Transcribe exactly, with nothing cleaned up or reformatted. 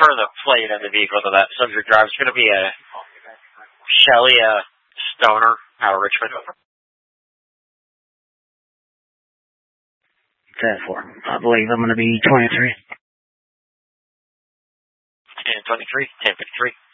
confirm the plate of the vehicle that that subject drives. It's going to be a Shelly uh, Stoner out of Richmond. ten four. I believe I'm going to be twenty-three. ten twenty-three, ten fifty-three.